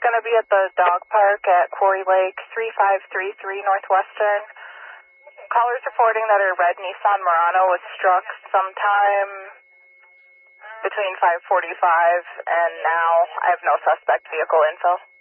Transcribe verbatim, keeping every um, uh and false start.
going to be at the dog park at Quarry Lake, three five three three Northwestern. Callers reporting that a red Nissan Murano was struck sometime between five forty-five and now. I have no suspect vehicle info.